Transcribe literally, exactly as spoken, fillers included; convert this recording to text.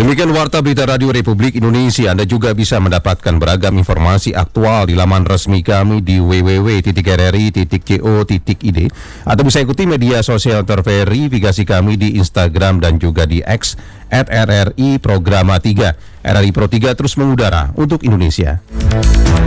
Demikian Warta Berita Radio Republik Indonesia. Anda juga bisa mendapatkan beragam informasi aktual di laman resmi kami di w w w titik r r i titik co titik i d atau bisa ikuti media sosial terverifikasi kami di Instagram dan juga di X at R R I Programa tiga. R R I Pro tiga terus mengudara untuk Indonesia.